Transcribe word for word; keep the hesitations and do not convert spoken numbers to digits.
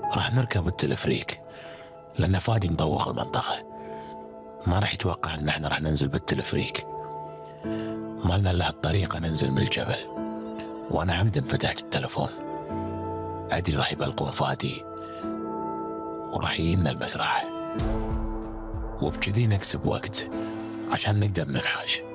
راح نركب التلفريك لأن فادي مطوخ المنطقة، ما راح يتوقع ان احنا راح ننزل بالتلفريك. ما لنا الا الطريقة ننزل من الجبل، وانا عمدا فتحت التلفون ادري راح يبلغون فادي وراح يجينا المزرعة، وبكذي نكسب وقت عشان نقدر ننحاش.